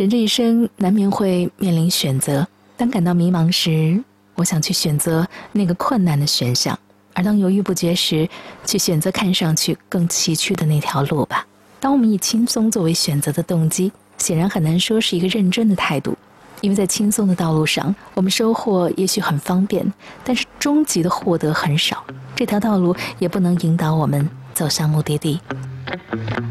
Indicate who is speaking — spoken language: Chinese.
Speaker 1: 人这一生难免会面临选择，当感到迷茫时，我想去选择那个困难的选项，而当犹豫不决时，去选择看上去更崎岖的那条路吧。当我们以轻松作为选择的动机，显然很难说是一个认真的态度，因为在轻松的道路上，我们收获也许很方便，但是终极的获得很少，这条道路也不能引导我们走向目的地。